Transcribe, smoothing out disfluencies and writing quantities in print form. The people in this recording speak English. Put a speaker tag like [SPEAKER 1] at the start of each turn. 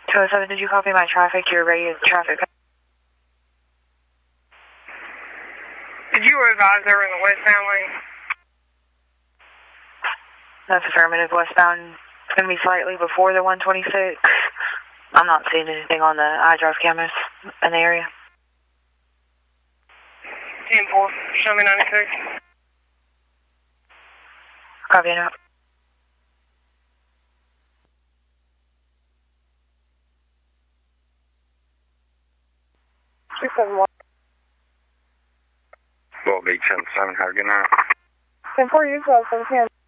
[SPEAKER 1] 207, did you copy my traffic? You're ready as traffic.
[SPEAKER 2] Did you advise they were in the westbound lane?
[SPEAKER 1] That's affirmative. Westbound. It's going to be slightly before the 126. I'm not seeing anything on the iDrive cameras in the area.
[SPEAKER 2] 10-4, show me 96.
[SPEAKER 1] Copy enough.
[SPEAKER 3] Ball Beach 77, have a good night.
[SPEAKER 2] 10-4, you 12, 710.